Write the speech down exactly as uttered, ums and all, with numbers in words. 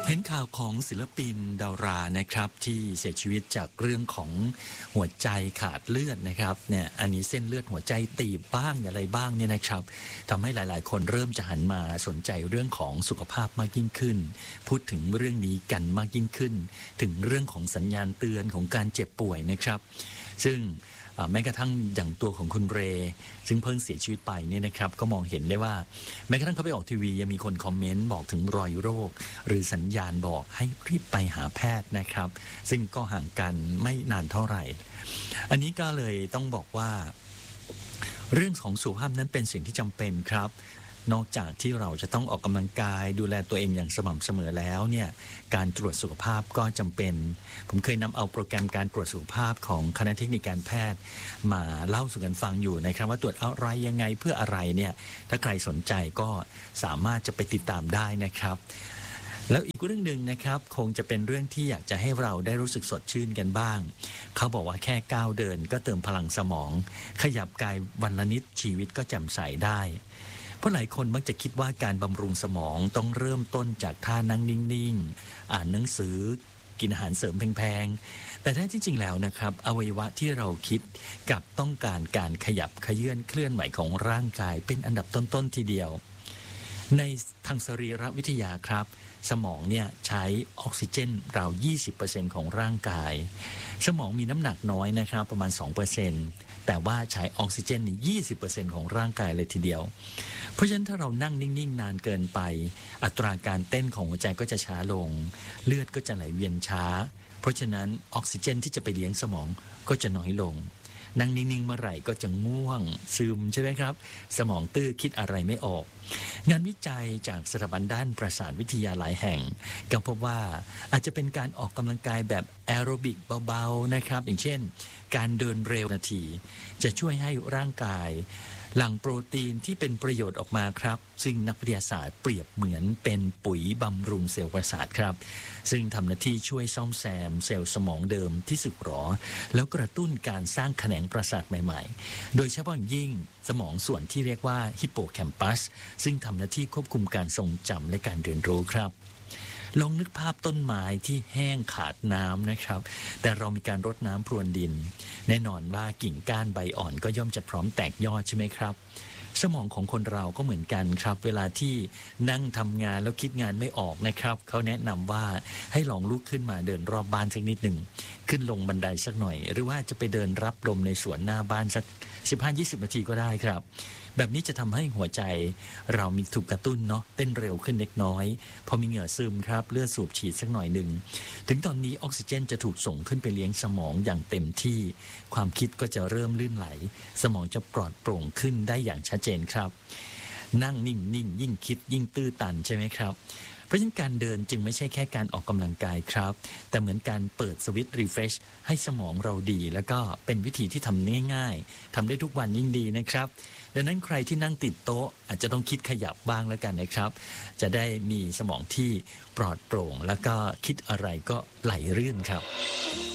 เห็นข่าวของศิลปินดารานะครับที่เสียชีวิตจากเรื่องของหัวใจขาดเลือดนะครับเนี่ยอันนี้เส้นเลือดหัวใจตีบบ้างอะไรบ้างเนี่ยนะครับทำให้หลายๆคนเริ่มจะหันมาสนใจเรื่องของสุขภาพมากยิ่งขึ้นพูดถึงเรื่องนี้กันมากยิ่งขึ้นถึงเรื่องของสัญญาณเตือนของการเจ็บป่วยนะครับซึ่งแม้กระทั่งอย่างตัวของคุณเรซึ่งเพิ่งเสียชีวิตไปเนี่ยนะครับก็มองเห็นได้ว่าแม้กระทั่งเขาไปออกทีวียังมีคนคอมเมนต์บอกถึงรอยโรคหรือสัญญาณบอกให้รีบไปหาแพทย์นะครับซึ่งก็ห่างกันไม่นานเท่าไหร่อันนี้ก็เลยต้องบอกว่าเรื่องของสุขภาพนั้นเป็นสิ่งที่จำเป็นครับนอกจากที่เราจะต้องออกกำลังกายดูแลตัวเองอย่างสม่ำเสมอแล้วเนี่ยการตรวจสุขภาพก็จำเป็นผมเคยนำเอาโปรแกรมการตรวจสุขภาพของคณะเทคนิคการแพทย์มาเล่าสู่กันฟังอยู่นะครับว่าตรวจอะไรยังไงเพื่ออะไรเนี่ยถ้าใครสนใจก็สามารถจะไปติดตามได้นะครับแล้วอีกเรื่องหนึ่งนะครับคงจะเป็นเรื่องที่อยากจะให้เราได้รู้สึกสดชื่นกันบ้างเขาบอกว่าแค่ก้าวเดินก็เติมพลังสมองขยับกายวันละนิดชีวิตก็แจ่มใสได้เพราะหลายคนมักจะคิดว่าการบำรุงสมองต้องเริ่มต้นจากท่านั่งนิ่งๆอ่านหนังสือกินอาหารเสริมแพงๆแต่แท้ที่จริงแล้วนะครับอวัยวะที่เราคิดกับต้องการการขยับเขยื่อนเคลื่อนไหวของร่างกายเป็นอันดับต้นๆทีเดียวในทางสรีรวิทยาครับสมองเนี่ยใช้ออกซิเจนราว ยี่สิบเปอร์เซ็นต์ ของร่างกายสมองมีน้ำหนักน้อยนะครับประมาณ สองเปอร์เซ็นต์ แต่ว่าใช้ออกซิเจน ยี่สิบเปอร์เซ็นต์ ของร่างกายเลยทีเดียวเพราะฉะนั้นถ้าเรานั่งนิ่งๆนานเกินไปอัตราการเต้นของหัวใจก็จะช้าลงเลือดก็จะไหลเวียนช้าเพราะฉะนั้นออกซิเจนที่จะไปเลี้ยงสมองก็จะน้อยลงนั่งนิ่งๆเมื่อไหร่ก็จะง่วงซึมใช่ไหมครับสมองตื้อคิดอะไรไม่ออกงานวิจัยจากสถาบันด้านประสาทวิทยาหลายแห่งก็พบว่าอาจจะเป็นการออกกำลังกายแบบแอโรบิกเบาๆนะครับอย่างเช่นการเดินเร็วนาทีจะช่วยให้ร่างกายหลั่งโปรตีนที่เป็นประโยชน์ออกมาครับซึ่งนักวิทยาศาสตร์เปรียบเหมือนเป็นปุ๋ยบำรุงเซลล์ประสาทครับซึ่งทำหน้าที่ช่วยซ่อมแซมเซลล์สมองเดิมที่สึกหรอแล้วกระตุ้นการสร้างแขนงประสาทใหม่ๆโดยเฉพาะอย่างยิ่งสมองส่วนที่เรียกว่าฮิปโปแคมปัสซึ่งทำหน้าที่ควบคุมการทรงจำและการเรียนรู้ครับลองนึกภาพต้นไม้ที่แห้งขาดน้ำนะครับแต่เรามีการรดน้ำพรวนดินแน่นอนว่ากิ่งก้านใบอ่อนก็ย่อมจะพร้อมแตกยอดใช่ไหมครับสมองของคนเราก็เหมือนกันครับเวลาที่นั่งทำงานแล้วคิดงานไม่ออกนะครับเขาแนะนำว่าให้ลองลุกขึ้นมาเดินรอบบ้านสักนิดหนึ่งขึ้นลงบันไดสักหน่อยหรือว่าจะไปเดินรับลมในสวนหน้าบ้านสัก สิบห้าถึงยี่สิบ นาทีก็ได้ครับแบบนี้จะทำให้หัวใจเรามีถูกกระตุ้นเนาะเต้นเร็วขึ้นเล็กน้อยพอมีเหงื่อซึมครับเลือดสูบฉีดสักหน่อยหนึ่งถึงตอนนี้ออกซิเจนจะถูกส่งขึ้นไปเลี้ยงสมองอย่างเต็มที่ความคิดก็จะเริ่มลื่นไหลสมองจะปลอดโปร่งขึ้นได้อย่างชัดเจนครับนั่งนิ่งๆยิ่งคิดยิ่งตื้อตันใช่ไหมครับเพราะฉะนั้นการเดินจึงไม่ใช่แค่การออกกำลังกายครับแต่เหมือนการเปิดสวิตช์รีเฟรชให้สมองเราดีแล้วก็เป็นวิธีที่ทำง่ายๆทำได้ทุกวันยิ่งดีนะครับดังนั้นใครที่นั่งติดโต๊ะอาจจะต้องคิดขยับบ้างแล้วกันนะครับจะได้มีสมองที่ปลอดโปร่งแล้วก็คิดอะไรก็ไหลลื่นครับ